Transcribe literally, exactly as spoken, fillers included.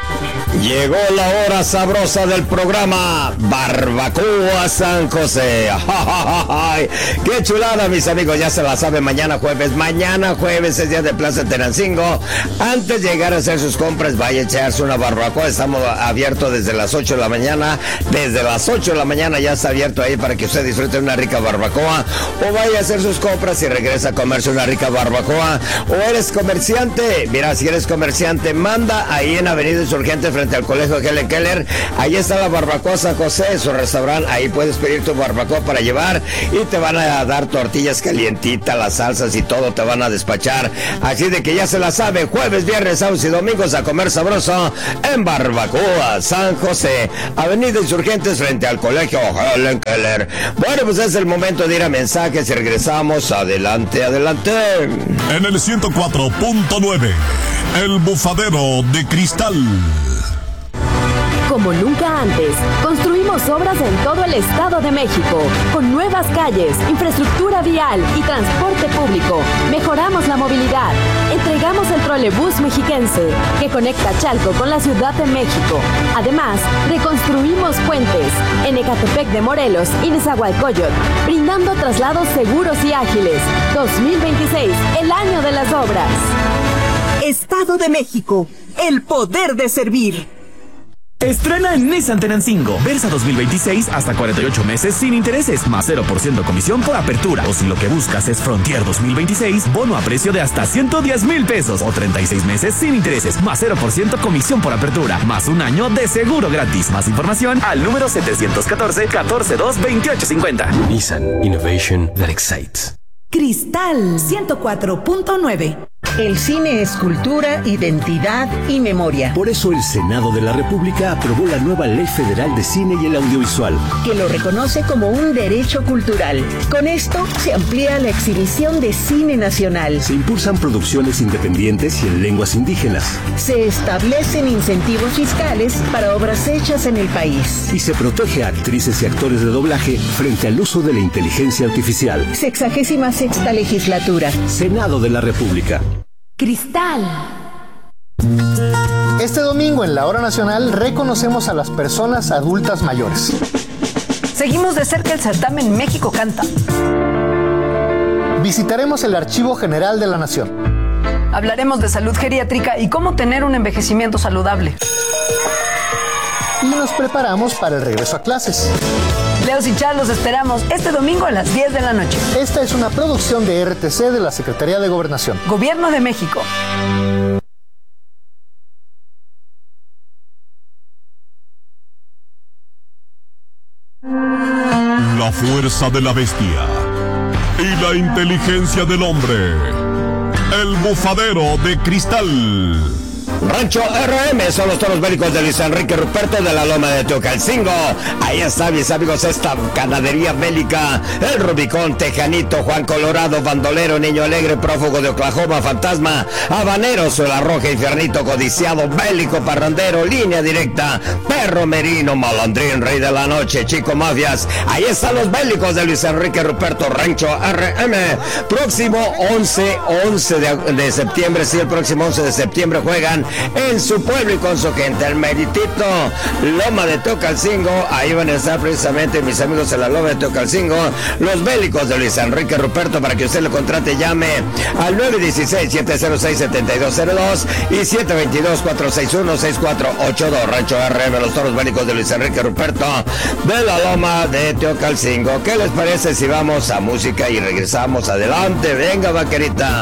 Llegó la hora sabrosa del programa Barbacoa San José. ¡Ay! ¡Qué chulada, mis amigos! Ya se la saben, mañana jueves. Mañana jueves es día de Plaza Tenancingo. Antes de llegar a hacer sus compras, vaya a echarse una barbacoa. Estamos abiertos desde las ocho de la mañana. Desde las ocho de la mañana ya está abierto ahí para que usted disfrute una rica barbacoa. O vaya a hacer sus compras y regresa a comerse una rica barbacoa. O eres comerciante. Mira, si eres comerciante, manda ahí en Avenida Insurgente frente al Colegio Helen Keller. Ahí está la Barbacoa San José, su restaurante. Ahí puedes pedir tu barbacoa para llevar y te van a dar tortillas calientitas, las salsas y todo te van a despachar. Así de que ya se la sabe, jueves, viernes, sábados y domingos a comer sabroso en Barbacoa San José, Avenida Insurgentes frente al Colegio Helen Keller. Bueno, pues es el momento de ir a mensajes y regresamos. Adelante, adelante. En el ciento cuatro punto nueve, El Bufadero de Cristal. Como nunca antes, construimos obras en todo el Estado de México, con nuevas calles, infraestructura vial y transporte público. Mejoramos la movilidad. Entregamos el trolebús mexiquense, que conecta Chalco con la Ciudad de México. Además, reconstruimos puentes en Ecatepec de Morelos y Nezahualcóyotl, brindando traslados seguros y ágiles. dos mil veintiséis, el año de las obras. Estado de México, el poder de servir. Estrena en Nissan Tenancingo. Versa dos mil veintiséis hasta cuarenta y ocho meses sin intereses, más cero por ciento comisión por apertura. O si lo que buscas es Frontier dos mil veintiséis, bono a precio de hasta ciento diez mil pesos. O treinta y seis meses sin intereses, más cero por ciento comisión por apertura. Más un año de seguro gratis. Más información al número setecientos catorce, catorce dos, veintiocho cincuenta. Nissan Innovation that excites. Cristal ciento cuatro punto nueve. El cine es cultura, identidad y memoria. Por eso el Senado de la República aprobó la nueva Ley Federal de Cine y el Audiovisual, que lo reconoce como un derecho cultural. Con esto se amplía la exhibición de cine nacional. Se impulsan producciones independientes y en lenguas indígenas. Se establecen incentivos fiscales para obras hechas en el país. Y se protege a actrices y actores de doblaje frente al uso de la inteligencia artificial. Sexagésima sexta legislatura. Senado de la República. Cristal. Este domingo en la Hora Nacional reconocemos a las personas adultas mayores. Seguimos de cerca el certamen México Canta. Visitaremos el Archivo General de la Nación. Hablaremos de salud geriátrica y cómo tener un envejecimiento saludable. Y nos preparamos para el regreso a clases. Leos y Char los esperamos este domingo a las diez de la noche. Esta es una producción de R T C de la Secretaría de Gobernación. Gobierno de México. La fuerza de la bestia y la inteligencia del hombre. El Bufadero de Cristal. Rancho R M son los toros bélicos de Luis Enrique Ruperto de la Loma de Teocalcingo. Ahí está, mis amigos, esta ganadería bélica. El Rubicón, Tejanito, Juan Colorado, Bandolero, Niño Alegre, Prófugo de Oklahoma, Fantasma, Habanero, Suela Roja, Infiernito, Codiciado, Bélico, Parrandero, Línea Directa, Perro Merino, Malandrín, Rey de la Noche, Chico Mafias. Ahí están los bélicos de Luis Enrique Ruperto, Rancho R M. Próximo once, once de, de septiembre, sí, el próximo once de septiembre juegan en su pueblo y con su gente, el meritito Loma de Teocalcingo. Ahí van a estar precisamente mis amigos en la Loma de Teocalcingo, los bélicos de Luis Enrique Ruperto. Para que usted lo contrate, llame al nueve uno seis, siete cero seis, siete dos cero dos y siete dos dos, cuatro seis uno, seis cuatro ocho dos. Rancho R M, los toros bélicos de Luis Enrique Ruperto de la Loma de Teocalcingo. ¿Qué les parece si vamos a música y regresamos? Adelante, venga, vaquerita.